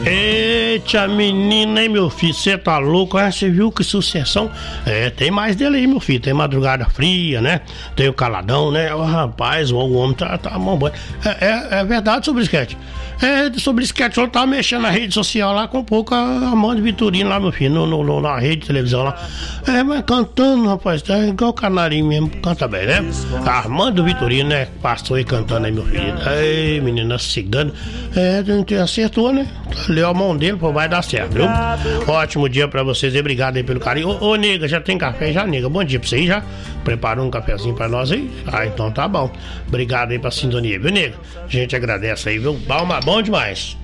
Eita, menina, hein, meu filho, você tá louco? Você viu que sucessão? Tem mais dele aí, meu filho. Tem Madrugada Fria, né? Tem o Caladão, né? Rapaz, o homem tá bom. É verdade sobre o sketch. Sobre o sketch, eu tava mexendo na rede social lá com um pouco a Armando Vitorino lá, meu filho, na rede de televisão lá. Mas cantando, rapaz, tá igual o Canarinho mesmo, canta bem, né? Armando Vitorino, né? Passou aí cantando aí, meu filho. Ei, menina cigana. Acertou, né? Leu a mão dele, pô, vai dar certo, viu? Ótimo dia pra vocês e obrigado aí pelo carinho. Ô, nega, já tem café já, nega? Bom dia pra você aí já. Preparou um cafezinho pra nós aí? Então tá bom. Obrigado aí pra sintonia, viu, nega? A gente agradece aí, viu? Bom demais.